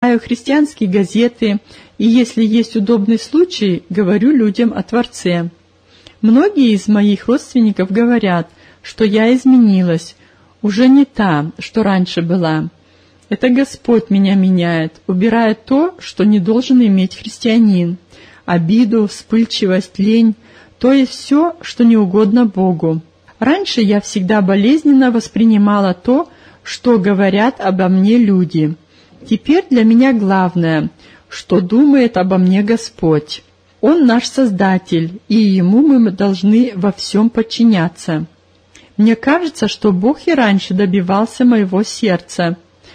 читаю христианские газеты и, если есть удобный случай, говорю людям о Творце. Многие из моих родственников говорят, что я изменилась, уже не та, что раньше была. Это Господь меня меняет, убирая то, что не должен иметь христианин, обиду, вспыльчивость, лень, то есть все, что не угодно Богу. Раньше я всегда болезненно воспринимала то, что говорят обо мне люди. Теперь для меня главное, что думает обо мне Господь. Он наш Создатель, и Ему мы должны во всем подчиняться. Мне кажется, что Бог и раньше добивался моего сердца,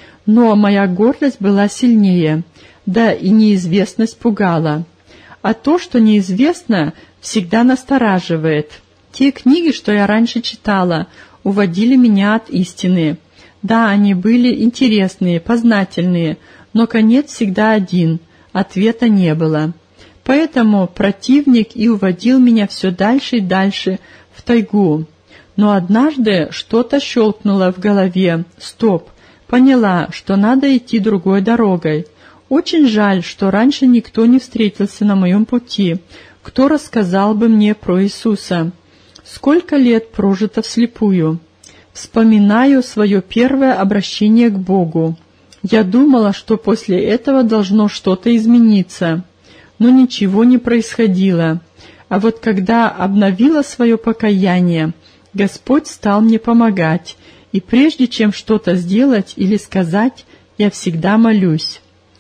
но моя гордость была сильнее, да и неизвестность пугала. А то, что неизвестно, всегда настораживает. Те книги, что я раньше читала, уводили меня от истины. Да, они были интересные, познательные, но конец всегда один, ответа не было. Поэтому противник и уводил меня все дальше и дальше в тайгу. Но однажды что-то щелкнуло в голове. Стоп! Поняла, что надо идти другой дорогой. Очень жаль, что раньше никто не встретился на моем пути, кто рассказал бы мне про Иисуса. Сколько лет прожито вслепую. Вспоминаю свое первое обращение к Богу. Я думала, что после этого должно что-то измениться, но ничего не происходило. А вот когда обновила свое покаяние, Господь стал мне помогать, и прежде чем что-то сделать или сказать, я всегда молюсь.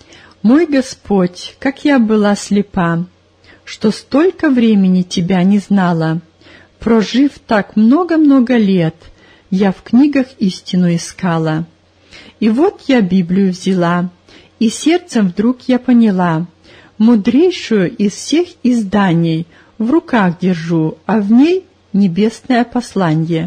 Мой Господь, как я была слепа, что столько времени Тебя не знала. Прожив так много-много лет, я в книгах истину искала. И вот я Библию взяла, и сердцем вдруг я поняла, мудрейшую из всех изданий в руках держу, а в ней небесное послание.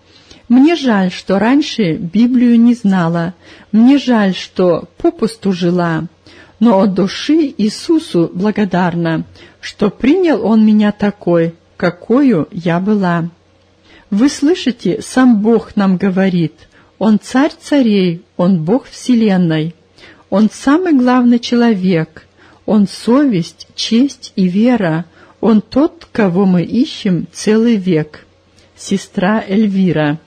Мне жаль, что раньше Библию не знала, мне жаль, что попусту жила, но от души Иисусу благодарна, что принял Он меня такой, какою я была. Вы слышите, сам Бог нам говорит, Он царь царей, Он Бог вселенной, Он самый главный человек, Он совесть, честь и вера, Он тот, кого мы ищем целый век. Сестра Эльвира.